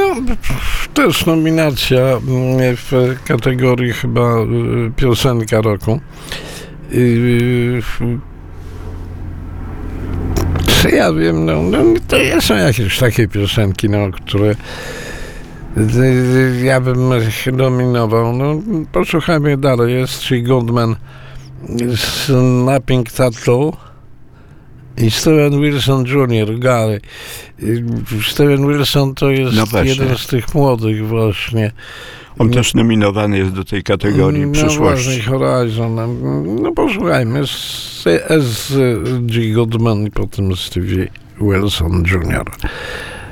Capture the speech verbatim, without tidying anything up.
No, też nominacja w kategorii chyba piosenka roku. Czy ja wiem, no, no to są jakieś takie piosenki, no, które ja bym nominował. No, posłuchajmy dalej. Jest Three Goldman, Snapping Tattoo i Steven Wilson junior, Gary. Steven Wilson to jest no jeden z tych młodych właśnie. On też nominowany jest do tej kategorii no przyszłości. No Horizon. No posłuchajmy. S G Goldman i potem Stevie Wilson junior